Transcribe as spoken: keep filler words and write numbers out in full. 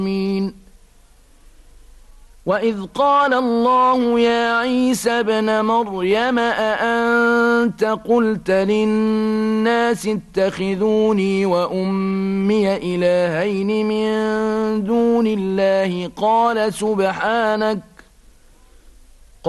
وإذ قال الله يا عيسى ابن مريم أأنت قلت للناس اتخذوني وأمي إلهين من دون الله قال سبحانك